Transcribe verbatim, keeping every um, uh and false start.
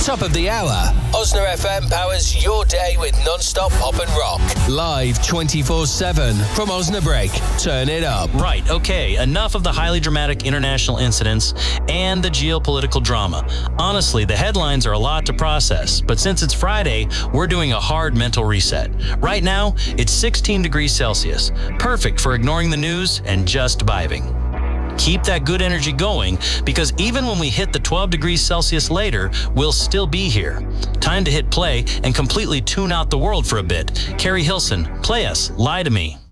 Top of the hour. Osna F M powers your day with non-stop pop and rock. Live twenty-four seven from Osnabrück. Turn it up. Right, okay, enough of the highly dramatic international incidents and the geopolitical drama. Honestly, the headlines are a lot to process, but since it's Friday, we're doing a hard mental reset. Right now, it's sixteen degrees Celsius. Perfect for ignoring the news and just vibing. Keep that good energy going, because even when we hit the twelve degrees Celsius later, we'll still be here. Time to hit play and completely tune out the world for a bit. Carrie Hilson, play us Lie to Me.